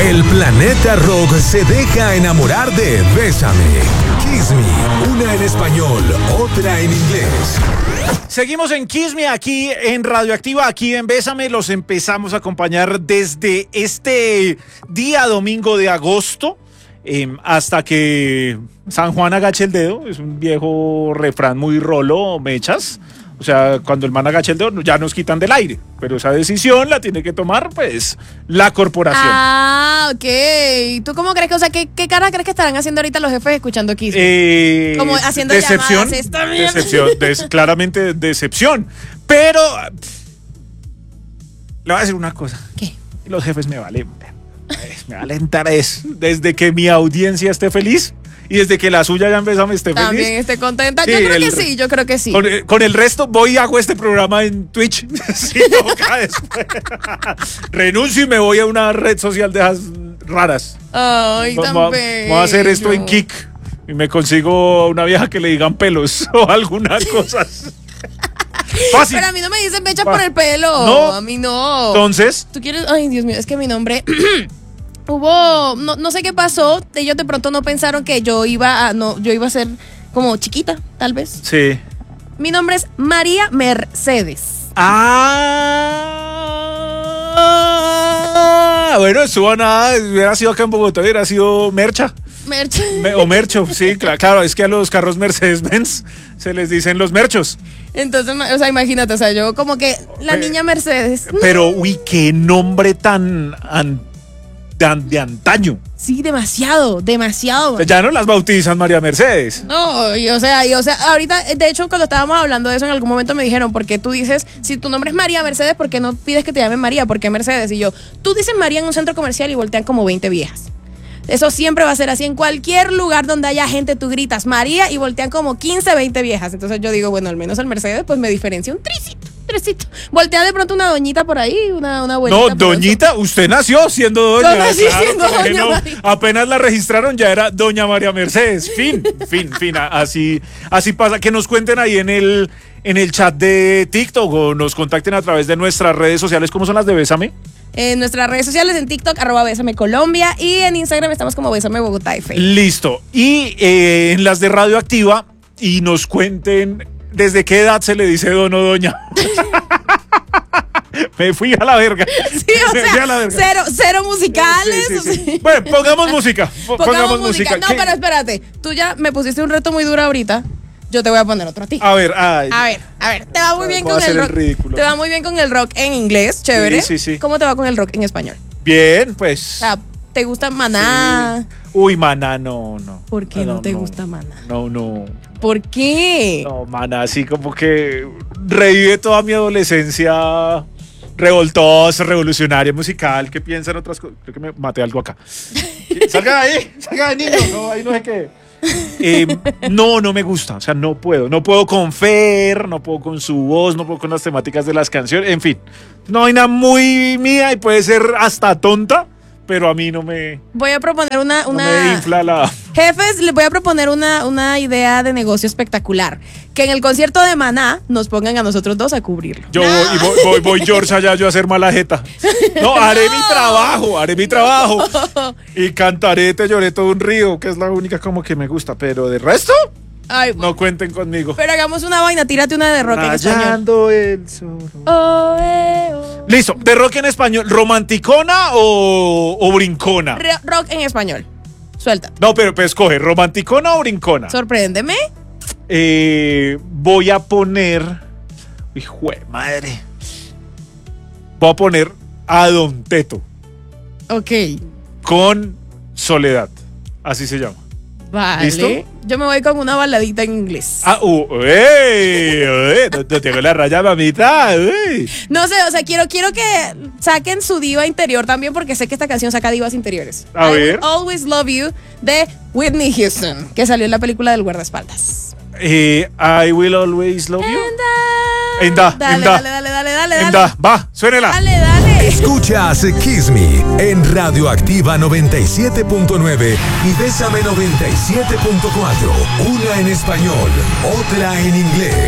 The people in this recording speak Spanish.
El planeta rock se deja enamorar de Bésame. Kiss Me, una en español, otra en inglés. Seguimos en Kiss Me aquí en Radioactiva, aquí en Bésame. Los empezamos a acompañar desde este día domingo de agosto hasta que San Juan agache el dedo. Es un viejo refrán muy rolo, mechas. O sea, cuando el man agacha el dedo ya nos quitan del aire, pero esa decisión la tiene que tomar pues la corporación. Ah, ok. ¿Tú cómo crees que, o sea, qué cara crees que estarán haciendo ahorita los jefes escuchando Kiss Me? Como haciendo decepción, llamadas. Claramente decepción. Pero le voy a decir una cosa. ¿Qué? Los jefes me valen interés. Desde que mi audiencia esté feliz. Y desde que la suya ya empezó me esté feliz. También esté contenta. Sí, yo creo que sí. Con el resto voy y hago este programa en Twitch. Si toca después. Renuncio y me voy a una red social de esas raras. Ay, tan bello. Voy a hacer esto en Kik. Y me consigo una vieja que le digan pelos o alguna cosa. Fácil. Pero a mí no me dicen mechas por el pelo. No. A mí no. Entonces. ¿Tú quieres? Ay, Dios mío, es que mi nombre... no sé qué pasó, ellos de pronto no pensaron que yo iba a ser como chiquita, tal vez. Sí. Mi nombre es María Mercedes. Bueno, eso hubiera sido acá en Bogotá, hubiera sido Mercha. O Mercho, sí, claro, es que a los carros Mercedes-Benz se les dicen los merchos. Entonces, o sea, imagínate, o sea, yo como que la niña Mercedes. Pero, uy, qué nombre tan de antaño. Sí, demasiado. Ya no las bautizan María Mercedes. No, o sea, ahorita, de hecho, cuando estábamos hablando de eso, en algún momento me dijeron, porque tú dices, si tu nombre es María Mercedes, ¿por qué no pides que te llamen María? ¿Por qué Mercedes? Y yo, tú dices María en un centro comercial y voltean como 20 viejas. Eso siempre va a ser así. En cualquier lugar donde haya gente, tú gritas María y voltean como 15, 20 viejas. Entonces yo digo, bueno, al menos el Mercedes pues me diferencia un trecito. Voltea de pronto una doñita por ahí, una abuelita. No, doñita, usted nació siendo doña. Yo nací siendo doña no, María. Apenas la registraron, ya era doña María Mercedes. Fin. Así pasa. Que nos cuenten ahí en el chat de TikTok o nos contacten a través de nuestras redes sociales. ¿Cómo son las de Bésame? En nuestras redes sociales, en TikTok, @Bésame Colombia, y en Instagram estamos como Bésame Bogotá y Facebook. Listo. Y en las de Radioactiva, y nos cuenten desde qué edad se le dice don o doña. Me fui a la verga. Sí, o sea, cero musicales. Sí. O sea. Bueno, pongamos música. Pongamos música. No, pero espérate, tú ya me pusiste un reto muy duro ahorita. Yo te voy a poner otro a ti. A ver, te va muy bien con el rock. Te va muy bien con el rock en inglés, chévere. Sí. ¿Cómo te va con el rock en español? Bien, pues. O sea, ¿te gusta Maná? Sí. Uy, Maná, no. ¿Por qué no te gusta Maná? No. ¿Por qué? No, Maná, así como que revive toda mi adolescencia revoltosa, revolucionaria, musical. ¿Qué piensan otras cosas? Creo que me maté algo acá. Salga de ahí, niño. No, ahí no sé qué. No me gusta, o sea, no puedo con Fer, no puedo con su voz, no puedo con las temáticas de las canciones, en fin, una vaina muy mía y puede ser hasta tonta, pero a mí no me... Voy a proponer una... No me infla la... Jefes, les voy a proponer una idea de negocio espectacular. Que en el concierto de Maná nos pongan a nosotros dos a cubrirlo. Yo voy George allá yo a hacer mala jeta. No, haré mi trabajo. Y cantaré Te lloré todo un río, que es la única como que me gusta, pero de resto... Ay, no cuenten conmigo. Pero hagamos una vaina, tírate una de rock en español. Rayando el sol. Listo, de rock en español, ¿romanticona o brincona? Rock en español. Suelta. No, pero escoge, ¿romanticona o brincona? Sorpréndeme. Voy a poner... Hijo de madre. Voy a poner a Don Teto. Ok. Con Soledad. Así se llama. Vale. ¿Listo? Yo me voy con una baladita en inglés. No tengo la raya, mamita. No sé, o sea, quiero que saquen su diva interior también, porque sé que esta canción saca divas interiores. A ver. Will Always Love You de Whitney Houston, que salió en la película del guardaespaldas. I Will Always Love You. Dale. Va, suénela. Dale. Escuchas Kiss Me en Radioactiva 97.9 y Bésame 97.4. Una en español, otra en inglés.